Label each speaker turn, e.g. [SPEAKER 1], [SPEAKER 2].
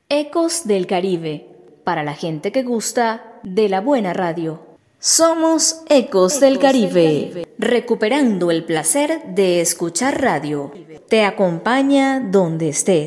[SPEAKER 1] Ecos del Caribe, para la gente que gusta de la buena radio. Somos Ecos del Caribe, recuperando el placer de escuchar radio. Te acompaña donde estés.